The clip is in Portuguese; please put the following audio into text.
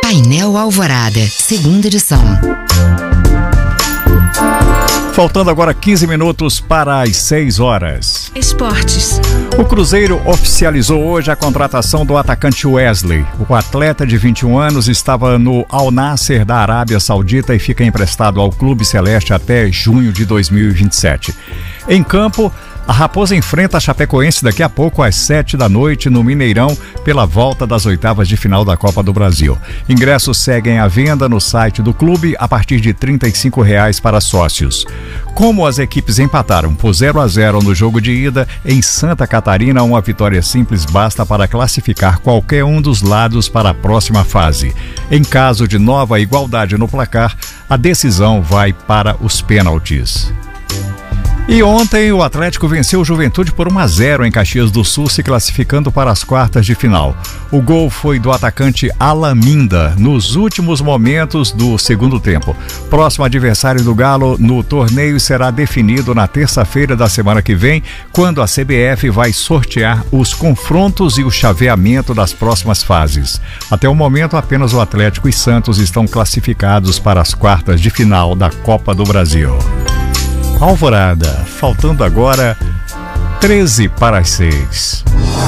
Painel Alvorada, segunda edição. Faltando agora 15 minutos para as 6 horas. Esportes. O Cruzeiro oficializou hoje a contratação do atacante Wesley. O atleta de 21 anos estava no Al Nassr da Arábia Saudita e fica emprestado ao Clube Celeste até junho de 2027. Em campo, a Raposa enfrenta a Chapecoense daqui a pouco às 7 da noite no Mineirão pela volta das oitavas de final da Copa do Brasil. Ingressos seguem à venda no site do clube a partir de R$ 35 para sócios. Como as equipes empataram por 0-0 no jogo de ida, em Santa Catarina, uma vitória simples basta para classificar qualquer um dos lados para a próxima fase. Em caso de nova igualdade no placar, a decisão vai para os pênaltis. E ontem o Atlético venceu o Juventude por 1-0 em Caxias do Sul, se classificando para as quartas de final. O gol foi do atacante Alaminda, nos últimos momentos do segundo tempo. Próximo adversário do Galo no torneio será definido na terça-feira da semana que vem, quando a CBF vai sortear os confrontos e o chaveamento das próximas fases. Até o momento, apenas o Atlético e Santos estão classificados para as quartas de final da Copa do Brasil. Alvorada, faltando agora 13 para as 6.